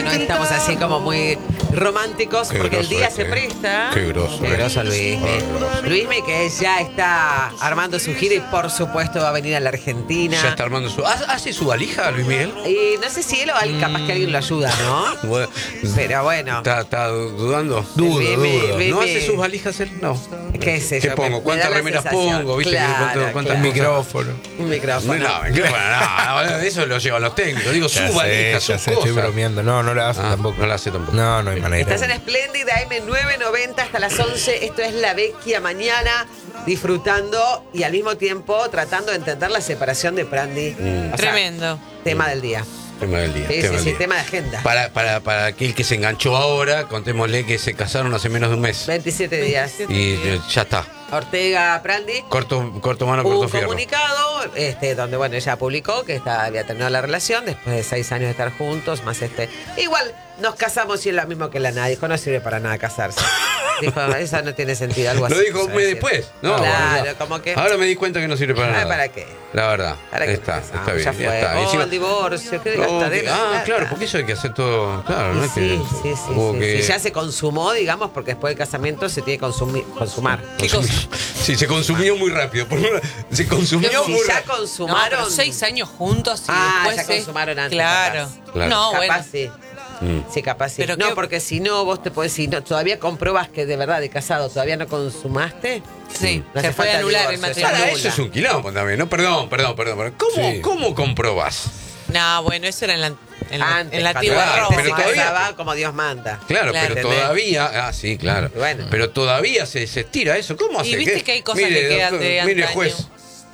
bueno, estamos así como muy románticos Qué porque el groso día este, se presta. Qué groso. Qué groso Luismi. Luismi que ya está armando su gira y por supuesto va a venir a la Argentina. Ya está armando su... ¿Hace su valija, Luis Miguel? Y no sé si él o capaz que alguien lo ayuda, ¿no? Bueno, Pero bueno. ¿Está dudando? Dudo. ¿No hace sus valijas él? No. ¿Qué sé ¿Qué yo? pongo? Me da ¿Cuántas la remeras sensación. pongo? ¿Viste? Claro, ¿Cuántas claro. Micrófono. Un micrófono. No, eso lo llevan los técnicos. Digo, su valija, sus estoy cosas. bromeando. No la hace tampoco. No la hace tampoco. No hay manera. Estás en Splendid AM990 hasta las 11. Esto es La Vecchia Mañana. Disfrutando y al mismo tiempo tratando de entender la separación de Prandi. O sea, Tremendo. tema del día. Tema del día. Sí, tema de agenda. Para aquel que se enganchó ahora, contémosle que se casaron hace menos de un mes. 27 días. Y ya está. Ortega Prandi. Corto mano, corto Un fierro. comunicado donde, bueno, ella publicó que había terminado la relación después de 6 años de estar juntos, más igual nos casamos y es lo mismo que la nada. Dijo, no sirve para nada casarse. Dijo, eso no tiene sentido, algo así. Lo dijo un mes decir. después. No, claro, bueno, como que... ahora me di cuenta que no sirve para nada. ¿Para qué? La verdad. ¿Para qué Está bien. Ya fue. Ya está. Encima- El divorcio, qué No, gastadera. claro, porque eso hay que hacer todo. Claro, no es que. Sí. hubo que- Sí, ya se consumó, digamos, porque después del casamiento se tiene que consumar. ¿Qué cosa? Sí, se consumió muy rápido. Se consumió Si muy ya rápido. No, consumaron. pero 6 años juntos y después ya consumaron antes. Claro. capaz. Claro. No, bueno. Capaz sí. Sí, capaz sí. Pero No, qué- porque si no, vos te podés decir, no, todavía comprobas que de verdad de casado todavía no consumaste. Sí, No se hace puede falta anular el divorcio, matrimonio. Ahora, eso es un quilombo también, ¿no? Perdón. ¿Cómo comprobás? No, bueno, eso era en la Antes, antigua claro, Roma. pero se todavía- casaba como Dios manda. Claro, Claro, pero ¿entendés? todavía. Sí, claro. Bueno. Pero todavía se estira eso. ¿Cómo hace? Y viste que hay cosas que quedan de Mire, antaño. juez.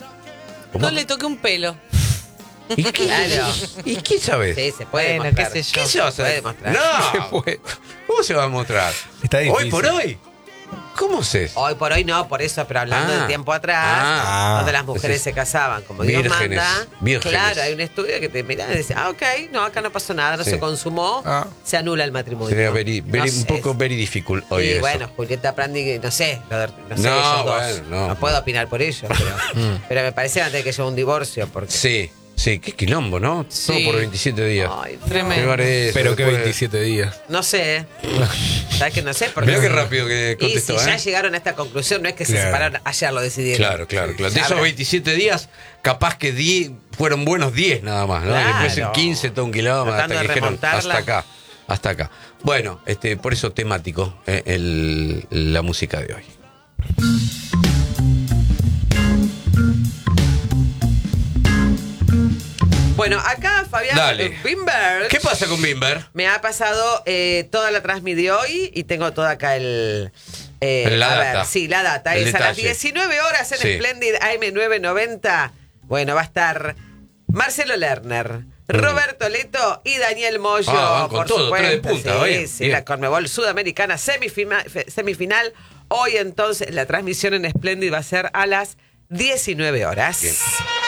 No le toque un pelo. ¿Y qué, Claro. ¿Y qué sabes? Sí, se puede Bueno, mostrar. qué sé yo. ¿Qué se va a Se puede hacer? mostrar. No. ¿Cómo se va a mostrar? Está difícil. Hoy por hoy. ¿Cómo se? Hoy por hoy no, por eso, pero hablando de tiempo atrás, donde las mujeres Entonces, se casaban como Dios vírgenes, manda. vírgenes. Claro, hay un estudio que te mira y dice, ok, no, acá no pasó nada, no Sí. se consumó, se anula el matrimonio. Sería No un sé. poco very difficult hoy Y eso. bueno, Julieta Prandi, no sé, No, ellos dos. bueno, no. No puedo opinar por ellos, pero me parece que van a tener que llevar un divorcio, porque... Sí, qué quilombo, ¿no? Sí. Todo por 27 días. Ay, Tremendo. Qué parece, Pero que después- 27 días. no sé, ¿sabes que no sé? Porque Mirá qué rápido que y si contestó, ya llegaron a esta conclusión, no es que se Claro. separaron ayer, lo decidieron. Claro. De Ya esos habrá- 27 días, capaz que 10 fueron buenos 10 nada más, ¿no? Claro. Después el 15, todo un kilómetro, hasta Tratando que de dijeron, remontarla. hasta acá. Bueno, por eso temático la música de hoy. Bueno, acá Fabián Dale. Wimberg ¿Qué pasa con Bimber? me ha pasado toda la transmisión de hoy y tengo toda acá La a ver, data. sí, la data. El Es a las detalle. 19 horas en Sí. Splendid AM990. Bueno, va a estar Marcelo Lerner, Roberto Leto y Daniel Moyo. Van con por todo, tres de supuesto. punta, Sí, bien, sí, bien. la Conmebol Sudamericana semifinal. Hoy entonces la transmisión en Splendid va a ser a las 19 horas. Bien.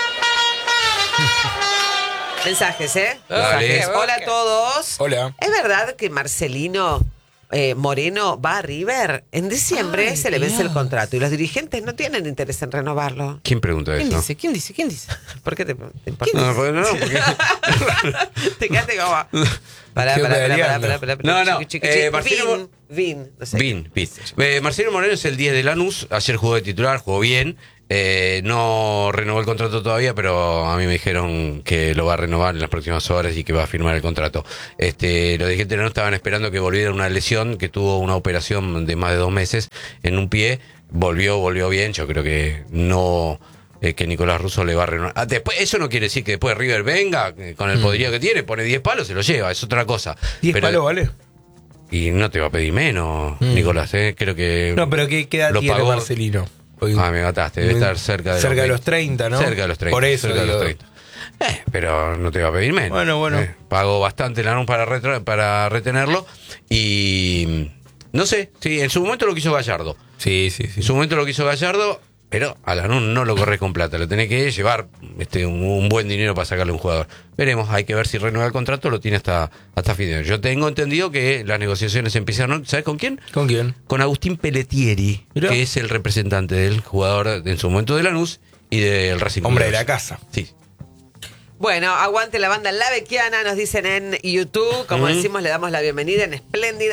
Mensajes, ¿eh? Dale. Mensajes. Hola a todos. Hola. ¿Es verdad que Marcelino Moreno va a River? En diciembre Ay, se le vence el Dios. contrato y los dirigentes no tienen interés en renovarlo. ¿Quién pregunta ¿Quién eso? dice? ¿Quién dice? ¿Quién dice? ¿Por qué te importa? No, porque... Te quedaste como... Pará. No, Marcelo Vin. No sé. Bin. Marcelo Moreno es el 10 de Lanús. Ayer jugó de titular, jugó bien. No renovó el contrato todavía, pero a mí me dijeron que lo va a renovar en las próximas horas y que va a firmar el contrato. Los dirigentes no estaban esperando que volviera una lesión, que tuvo una operación de más de 2 meses en un pie. Volvió bien. Yo creo que no... que Nicolás Russo le va a renovar. Después, eso no quiere decir que después River venga con el poderío que tiene, pone 10 palos, se lo lleva, es otra cosa. 10 Pero- palos, ¿vale? Y no te va a pedir menos, Nicolás, creo que... No, pero ¿qué edad lo tiene pagó. Marcelino? Porque- Me mataste, debe estar cerca de Cerca de los 20. 30, ¿no? Cerca de los 30. Por eso cerca de los digo. 30. Pero no te va a pedir menos. Bueno. Pagó bastante Lanús para retenerlo y... No sé, sí, en su momento lo quiso Gallardo. Sí. En su momento lo quiso Gallardo, pero a Lanús no lo corres con plata. Lo tenés que llevar un buen dinero para sacarle a un jugador. Veremos, hay que ver si renueva el contrato, lo tiene hasta fin de año. Yo tengo entendido que las negociaciones empiezan, ¿sabes con quién? ¿Con quién? Con Agustín Pelletieri, Mirá. que es el representante del jugador en su momento de Lanús y del Racing. Hombre de Club. la casa. Sí. Bueno, aguante la banda La Vecchiana, nos dicen en YouTube. Como decimos, le damos la bienvenida en Splendid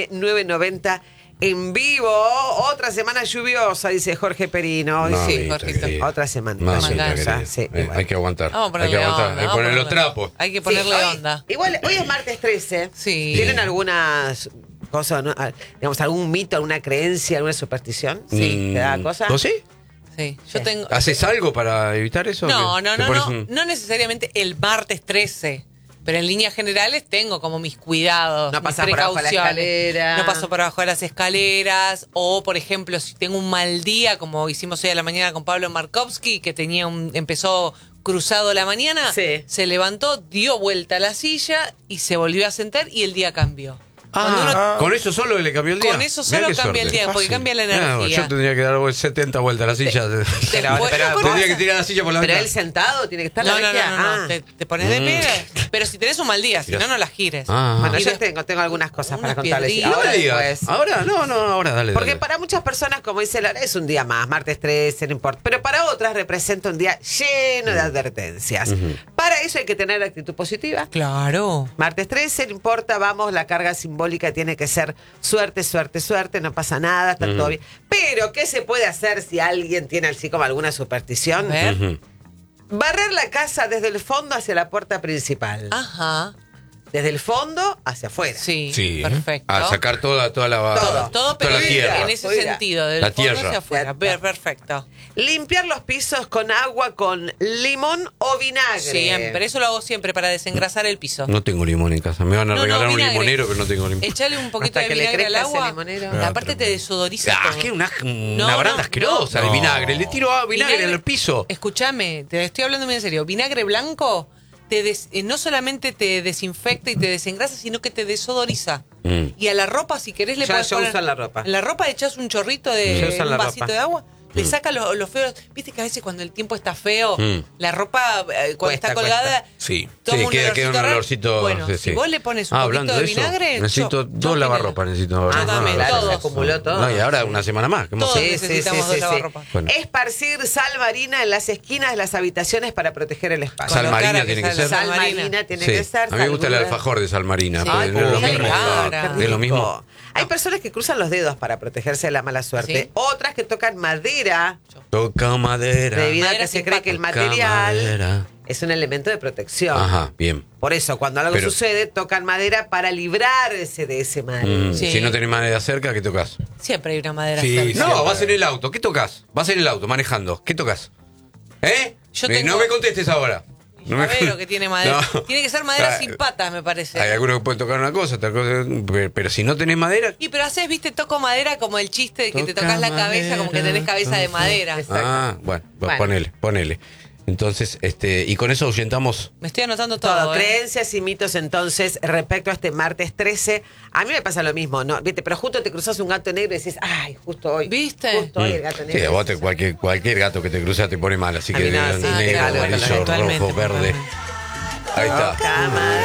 AM990 en vivo. Otra semana lluviosa, dice Jorge Perino. Mamita Sí, Jorgito. querida. otra semana Mamita lluviosa. querida. Sí, Hay que aguantar. Vamos a Hay que ponerle aguantar. onda. Hay que vamos a poner los ponerle- trapos. Hay que Sí, ponerle hoy- onda. Igual, hoy es martes 13. Sí. ¿Tienen algunas cosas, no? Digamos, algún mito, alguna creencia, alguna superstición? Sí. ¿Te da cosa? ¿Vos sí? Sí. Yo Sí. tengo. ¿Haces algo para evitar eso? No, ¿Te no, no, pones no. un- No necesariamente el martes 13. Pero en líneas generales tengo como mis cuidados, No mis pasás por abajo de la precauciones. escalera. No paso por abajo de las escaleras. O, por ejemplo, si tengo un mal día, como hicimos hoy a la mañana con Pablo Markovsky, que empezó cruzado la mañana, Sí. se levantó, dio vuelta a la silla y se volvió a sentar y el día cambió. Cuando uno- Ah, ¿con eso solo le cambió el día? Con eso Mirá solo qué cambia el suerte. día, porque cambia la energía. Yo tendría que dar 70 vueltas a la silla. Después- Tendría que tirar la silla por la Pero ventana. él sentado tiene que estar No, la no, vecchia. no, no. Ah. Te pones de pie. Pero si tenés un mal día, si no, no la gires. Ah. Bueno, Y yo después- tengo algunas cosas para Unas contarles. piedritas. No Ahora me digas. después. Ahora, no, ahora dale. Porque dale. para muchas personas, como dice Laura, es un día más, martes 13, no importa. Pero para otras representa un día lleno de advertencias. Para eso hay que tener actitud positiva. Claro. Martes 13, no importa, vamos, la carga simbólica tiene que ser suerte, suerte, suerte, no pasa nada, está todo bien. Pero, ¿qué se puede hacer si alguien tiene así como alguna superstición? A ver. Ujú. Barrer la casa desde el fondo hacia la puerta principal. Ajá. Desde el fondo hacia afuera. Sí, Sí. perfecto. A sacar toda la Todo. Todo, pero toda la tierra. en ese Fuera. sentido, del La fondo tierra. hacia afuera. Ya está. Perfecto. Limpiar los pisos con agua con limón o vinagre. Siempre, eso lo hago siempre para desengrasar el piso. No tengo limón en casa. Me van a No, regalar un vinagre. limonero, pero no tengo limón. Echale un poquito Hasta de que le vinagre al crezca ese agua. limonero. Ah, Aparte te pero- desodoriza Ah, todo. que una No, baranda no, asquerosa de no. vinagre. Le tiro vinagre en el piso. Escúchame, te estoy hablando muy en serio. Vinagre blanco no solamente te desinfecta y te desengrasa, sino que te desodoriza. Mm. Y a la ropa, si querés, le Yo podés poner... uso en la ropa. En la ropa echás un chorrito Yo de uso en un la vasito ropa. de agua. Le saca los feos. Viste que a veces cuando el tiempo está feo, Mm. la ropa, cuando Cuesta, está colgada, Sí. toma Sí, un queda un raro. olorcito. Bueno, sí, si sí. vos le pones un hablando poquito de eso, vinagre, necesito yo dos lavarropas. Necesito ahora. Yo también, claro, todos. se acumuló todo. No, y ahora una semana más. ¿Qué hemos Todos hecho? necesitamos dos lavarropas. Bueno. Esparcir sal marina en las esquinas de las habitaciones para proteger el espacio. Sal Con lo marina cara que tiene que sale. ser. Sal marina. marina tiene Sí. que ser. A mí me gusta el sal alfajor de sal marina. Sí. pero Ay, es lo qué mismo. cara. qué Es lo mismo. rico. Hay personas que cruzan los dedos para protegerse de la mala suerte. ¿Sí? Otras que tocan madera Toca madera. debido a Madera que se sin cree que el Toca material madera. es un elemento de protección. Ajá, bien. Por eso, cuando algo Pero- sucede, tocan madera para librarse de ese mal. Sí. Si no tenés madera cerca, ¿qué tocas? Siempre hay una madera Sí, cerca. sí. No, Siempre. vas en el auto. ¿Qué tocas? Vas en el auto manejando. ¿Qué tocas? ¿Eh? Yo tengo- No me contestes ahora. No me- Llavero que tiene madera. No. Tiene que ser madera Ah, sin patas, me parece. Hay algunos que pueden tocar una cosa, otra cosa, pero si no tenés madera. Y pero haces, viste, toco madera como el chiste de que te Toca tocas la cabeza como que tenés cabeza de madera. Exacto. Ah, bueno, Bueno. ponele. Entonces, y con eso ahuyentamos. Me estoy anotando todo. Todo, creencias y mitos entonces respecto a este martes 13. A mí me pasa lo mismo, ¿no? ¿Viste? Pero justo te cruzas un gato negro y decís, ay, justo hoy. ¿Viste? Justo hoy el gato negro. Sí, a vos cualquier gato que te cruza te pone mal, así A que mí no, sí, negro, claro, amarillo, eventualmente, rojo, verde. Ahí está. Cama.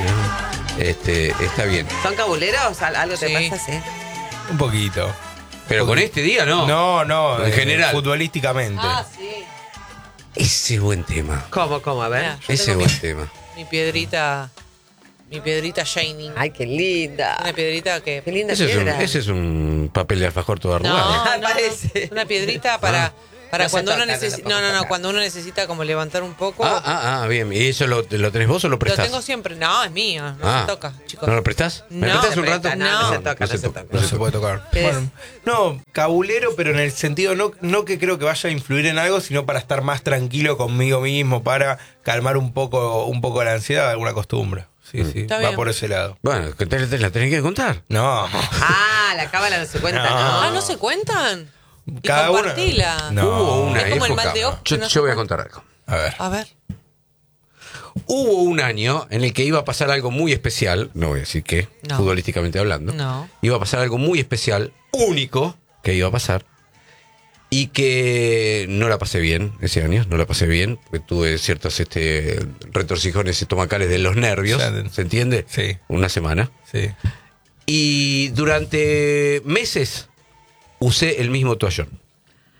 Está bien. ¿Son cabuleros? ¿Algo te Sí. pasa? Sí. Un poquito. Pero con este día no. No, En general. Futbolísticamente. Ah, sí. Ese es buen tema. ¿Cómo? A ver. Mirá, yo Ese es tengo buen tema. mi piedrita shining. Ay, qué linda. Una piedrita que... Qué linda Ese piedra. es un papel de alfajor todo arrugado. Ah, parece. Una piedrita para No se cuando uno toca, no necesita... se puede No, tocar. cuando uno necesita como levantar un poco... Bien. ¿Y eso lo tenés vos o lo lo prestás? tengo siempre. No, es mío. No se toca, chicos. ¿No lo prestás? ¿Me No, prestás se un rato? presta, no se toca, no se toca. toca. No se puede tocar. ¿Qué es? Bueno, no, cabulero, pero en el sentido no que creo que vaya a influir en algo, sino para estar más tranquilo conmigo mismo, para calmar un poco la ansiedad, alguna costumbre. Sí, sí, Está va bien. por ese lado. Bueno, que te la tenés que contar. No, Ah, la cábala no se cuenta, No. ¿no? Ah, ¿no se cuentan? Y Cada uno- compartila. No. Hubo una Es como el época. mal de ojo que Yo, no yo voy a se contar algo. a ver. A ver. Hubo un año en el que iba a pasar algo muy especial, no voy a decir qué, No. futbolísticamente hablando. No. Iba a pasar algo muy especial, único, que iba a pasar, y que no la pasé bien ese año, no la pasé bien, porque tuve ciertos retorcijones estomacales de los nervios, Ya, ¿se entiende? Sí. Una semana. Sí. Y durante meses usé el mismo toallón.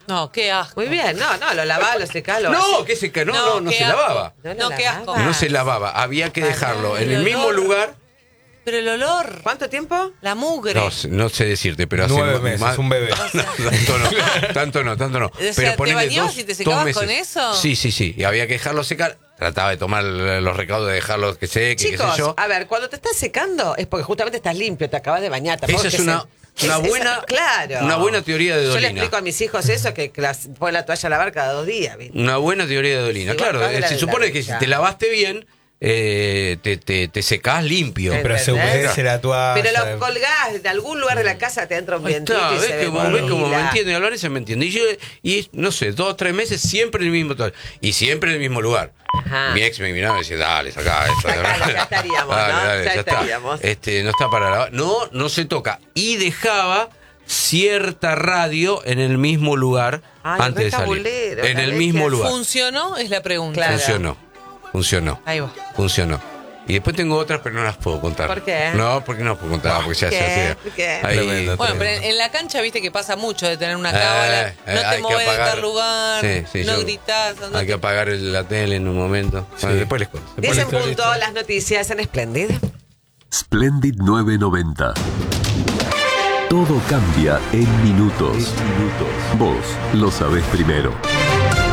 No, qué asco. Muy bien, no, lo lavaba, lo secaba, lo No, que se ca- no qué se asco. lavaba. No, qué asco. No se lavaba, había que dejarlo en el el mismo olor. lugar. Pero el olor, ¿Cuánto tiempo? la mugre. No sé decirte, pero hace 9 meses, más- un bebé. tanto no. O sea, ¿te ponele bañabas y te secabas con eso? Sí. Y había que dejarlo secar. Trataba de tomar los recaudos de dejarlo que seque, qué sé Chicos, yo. a ver, cuando te estás secando es porque justamente estás limpio, te acabas de bañar. tampoco Esa es que una buena, claro. una buena teoría de Yo le Dolina. explico a mis hijos eso, que ponen la toalla a lavar cada 2 días. ¿viste? Una buena teoría de Dolina. Sí, Claro, guarda la se de supone la que si ducha. te lavaste bien, te secás limpio. Pero se humedece la toalla. Pero lo colgás de algún lugar de la casa, te entra un Ahí vientito está, y ves se que ve ves como me bonita. entiende, hablar se me entiende. Y no sé, 2 o 3 meses siempre en el mismo toalla. Y siempre en el mismo lugar. Ajá. Mi ex me miraba y decía, dale, sacá esto. Sacalo, ya estaríamos, ¿no? Ya estaríamos. Está. No está para lavar. No se toca. Y dejaba cierta radio en el mismo lugar Ay, antes de re salir. cabulero, En la el leche. mismo lugar. ¿Funcionó? Es la pregunta. Claro. Funcionó. Ahí va. Funcionó. Y después tengo otras, pero no las puedo contar. ¿Por qué? No, porque no las puedo contar, porque ya ¿Qué? se ¿Por qué? Ahí- Tremendo. Bueno, pero en la cancha viste que pasa mucho de tener una cábala. No hay te que movés de apagar. tal lugar. Sí, no yo- gritás. No Hay que apagar la tele en un momento. Bueno, después les cuento. 10 en Listo, punto, listo. las noticias en Splendid. Splendid 990. Todo cambia en minutos. Vos lo sabés primero.